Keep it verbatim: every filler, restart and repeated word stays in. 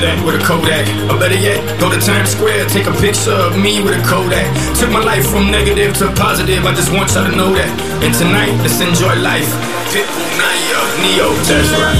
that with a Kodak, or better yet, go to Times Square, take a picture of me with a Kodak. Took my life from negative to positive, I just want y'all to know that. And tonight, let's enjoy life. Pitbull, Naya, Neo, that's right.